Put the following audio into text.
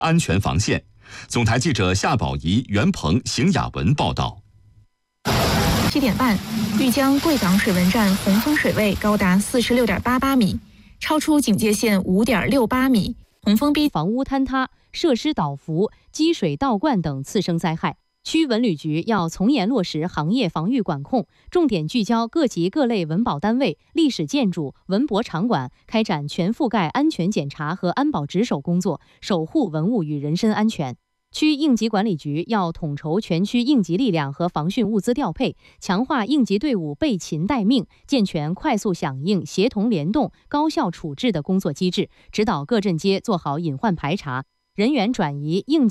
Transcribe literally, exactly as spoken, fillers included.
安全防线。总台记者夏宝仪、袁鹏、邢雅文报道。 七点半，玉江贵港水文站洪峰水位高达四十六点八八米，超出警戒线五点六八米。洪峰逼房屋坍塌、设施倒伏、积水倒灌等次生灾害。区文旅局要从严落实行业防御管控，重点聚焦各级各类文保单位、历史建筑、文博场馆，开展全覆盖安全检查和安保值守工作，守护文物与人身安全。区应急管理局要统筹全区应急力量和防汛物资调配，强化应急队伍备勤待命，健全快速响应、协同联动、高效处置的工作机制，指导各镇街做好隐患排查、人员转移、应